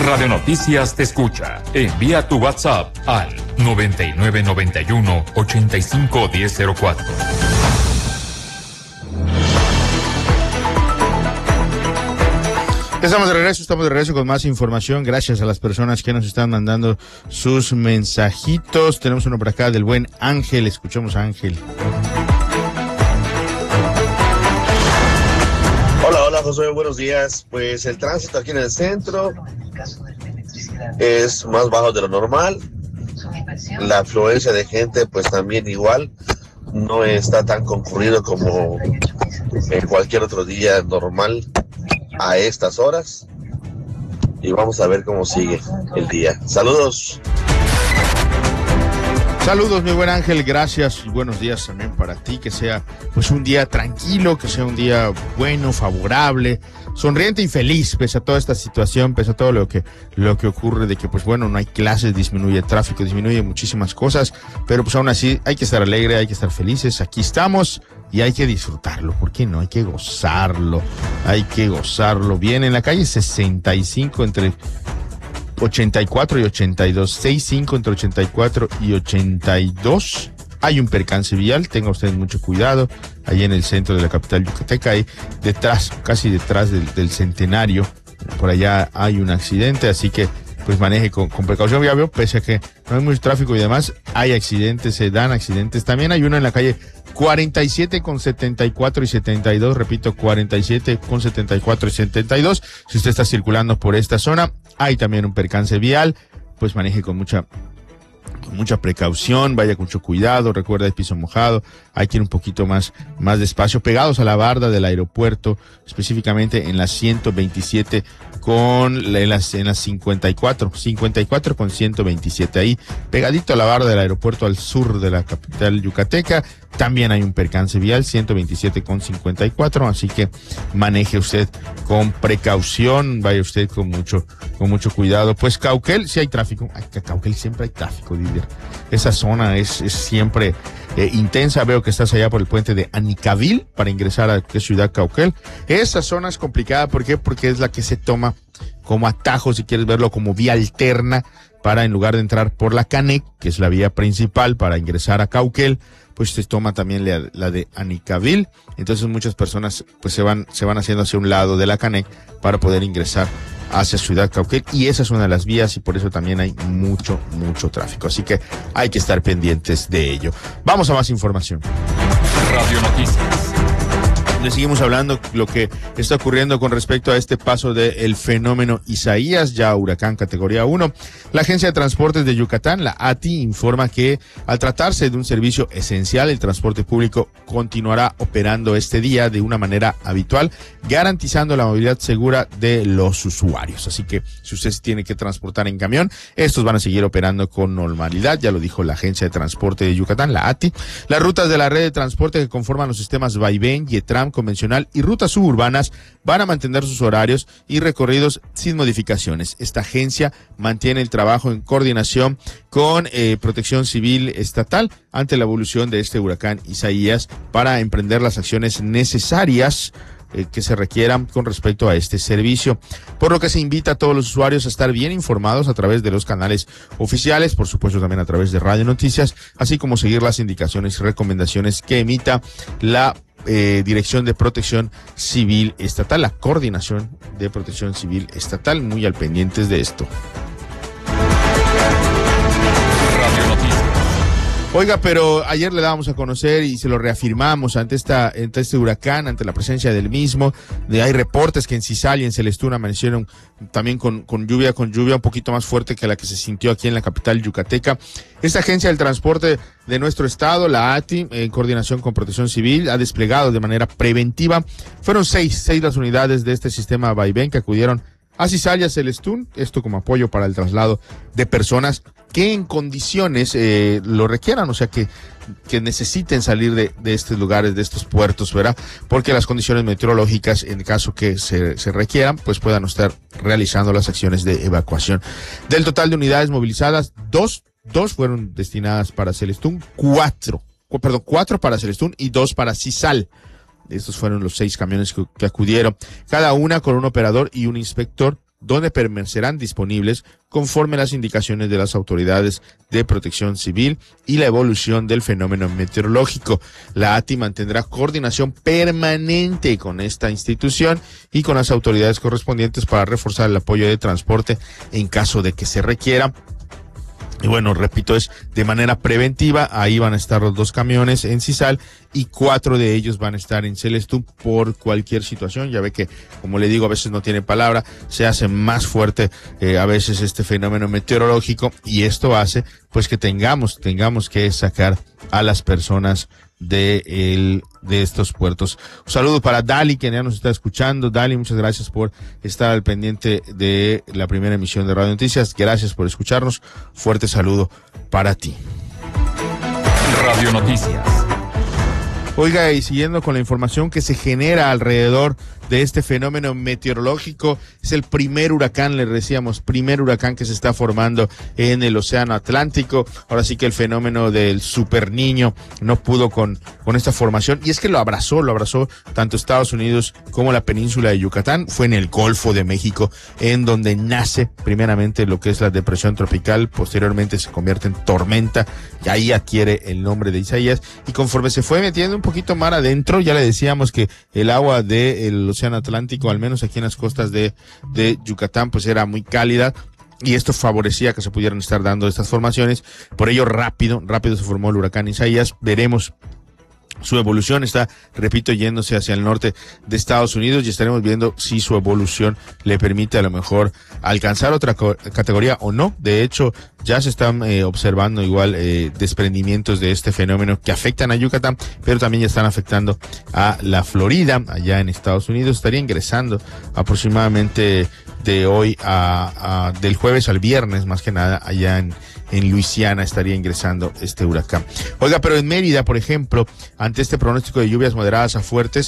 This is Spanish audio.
Radio Noticias te escucha. Envía tu WhatsApp al 9991-851004. Estamos de regreso con más información. Gracias a las personas que nos están mandando sus mensajitos. Tenemos uno por acá del buen Ángel. Escuchamos a Ángel. Hola Josué, buenos días. Pues el tránsito aquí en el centro es más bajo de lo normal. La afluencia de gente pues también igual. No está tan concurrido como en cualquier otro día normal a estas horas. Y vamos a ver cómo sigue el día. Saludos. Saludos, mi buen Ángel, gracias y buenos días también para ti, que sea pues un día tranquilo, que sea un día bueno, favorable, sonriente y feliz, pese a toda esta situación, pese a todo lo que ocurre de que pues bueno, no hay clases, disminuye el tráfico, disminuye muchísimas cosas, pero pues aún así hay que estar alegre, hay que estar felices, aquí estamos y hay que disfrutarlo, ¿por qué no? Hay que gozarlo bien en la calle 65 entre 84 y 82, 65 entre 84 y 82. Hay un percance vial, tenga usted mucho cuidado, ahí en el centro de la capital yucateca, ahí detrás, casi detrás del Centenario, por allá hay un accidente, así que pues maneje con precaución. Ya veo, pese a que no hay mucho tráfico y demás, hay accidentes, se dan accidentes. También hay uno en la calle 47 con 74 y 72, repito, 47 con 74 y 72. Si usted está circulando por esta zona, hay también un percance vial, pues maneje con mucha precaución, vaya con mucho cuidado, recuerda el piso mojado, hay que ir un poquito más despacio, pegados a la barda del aeropuerto, específicamente en la 127 en las 54 con 127, ahí pegadito a la barda del aeropuerto al sur de la capital yucateca. También hay un percance vial, 127 con 54, así que maneje usted con precaución, vaya usted con mucho cuidado. Pues Cauquel, sí hay tráfico, Cauquel siempre hay tráfico, Didier. Esa zona es siempre intensa. Veo que estás allá por el puente de Anicavil para ingresar a Ciudad Cauquel. Esa zona es complicada, ¿por qué? Porque es la que se toma como atajo, si quieres verlo como vía alterna, para en lugar de entrar por la Canec, que es la vía principal para ingresar a Cauquel, pues se toma también la de Anicavil. Entonces muchas personas pues se van haciendo hacia un lado de la Canec para poder ingresar hacia Ciudad Cauquel, y esa es una de las vías y por eso también hay mucho tráfico. Así que hay que estar pendientes de ello. Vamos a más información. Radio Noticias. Le seguimos hablando lo que está ocurriendo con respecto a este paso del fenómeno Isaías, ya huracán categoría 1. La Agencia de Transportes de Yucatán, la ATI, informa que al tratarse de un servicio esencial, el transporte público continuará operando este día de una manera habitual, garantizando la movilidad segura de los usuarios. Así que si usted se tiene que transportar en camión, estos van a seguir operando con normalidad, ya lo dijo la Agencia de Transporte de Yucatán, la ATI. Las rutas de la red de transporte que conforman los sistemas Vaivén, Yetram, convencional y rutas suburbanas van a mantener sus horarios y recorridos sin modificaciones. Esta agencia mantiene el trabajo en coordinación con Protección Civil Estatal ante la evolución de este huracán Isaías para emprender las acciones necesarias que se requieran con respecto a este servicio, por lo que se invita a todos los usuarios a estar bien informados a través de los canales oficiales, por supuesto también a través de Radio Noticias, así como seguir las indicaciones y recomendaciones que emita la Dirección de Protección Civil Estatal, la Coordinación de Protección Civil Estatal, muy al pendientes de esto. Radio Noticias. Oiga, pero ayer le dábamos a conocer y se lo reafirmamos ante este huracán, ante la presencia del mismo. Hay reportes que en Cizal y en Celestún amanecieron también con lluvia un poquito más fuerte que la que se sintió aquí en la capital yucateca. Esta agencia del transporte de nuestro estado, la ATI, en coordinación con Protección Civil, ha desplegado de manera preventiva. Fueron seis las unidades de este sistema Vaivén que acudieron a Cizal y a Celestún, esto como apoyo para el traslado de personas que en condiciones lo requieran, o sea que necesiten salir de estos lugares, de estos puertos, ¿verdad? Porque las condiciones meteorológicas, en caso que se requieran, pues puedan estar realizando las acciones de evacuación. Del total de unidades movilizadas, dos fueron destinadas para Celestún, cuatro para Celestún y 2 para Cizal. Estos fueron los 6 camiones que acudieron, cada una con un operador y un inspector donde permanecerán disponibles conforme las indicaciones de las autoridades de protección civil y la evolución del fenómeno meteorológico. La ATI mantendrá coordinación permanente con esta institución y con las autoridades correspondientes para reforzar el apoyo de transporte en caso de que se requiera. Y bueno, repito, es de manera preventiva. Ahí van a estar los 2 camiones en Cizal y 4 de ellos van a estar en Celestún por cualquier situación. Ya ve que, como le digo, a veces no tiene palabra, se hace más fuerte a veces este fenómeno meteorológico, y esto hace pues que tengamos que sacar a las personas de estos puertos. Un saludo para Dali, que ya nos está escuchando. Dali, muchas gracias por estar al pendiente de la primera emisión de Radio Noticias. Gracias por escucharnos. Fuerte saludo para ti. Radio Noticias. Oiga, y siguiendo con la información que se genera alrededor de este fenómeno meteorológico, es el primer huracán, les decíamos, primer huracán que se está formando en el Océano Atlántico. Ahora sí que el fenómeno del Super Niño no pudo con esta formación, y es que lo abrazó tanto Estados Unidos como la península de Yucatán. Fue en el Golfo de México en donde nace primeramente lo que es la depresión tropical, posteriormente se convierte en tormenta y ahí adquiere el nombre de Isaías, y conforme se fue metiendo un poquito mar adentro, ya le decíamos que el agua del Océano Atlántico, al menos aquí en las costas de Yucatán, pues era muy cálida, y esto favorecía que se pudieran estar dando estas formaciones. Por ello rápido se formó el huracán Isaías. Veremos su evolución, está, repito, yéndose hacia el norte de Estados Unidos, y estaremos viendo si su evolución le permite a lo mejor alcanzar otra categoría o no. De hecho, ya se están observando igual desprendimientos de este fenómeno que afectan a Yucatán, pero también ya están afectando a la Florida, allá en Estados Unidos. Estaría ingresando aproximadamente de hoy del jueves al viernes, más que nada, allá en Luisiana estaría ingresando este huracán. Oiga, pero en Mérida, por ejemplo, ante este pronóstico de lluvias moderadas a fuertes,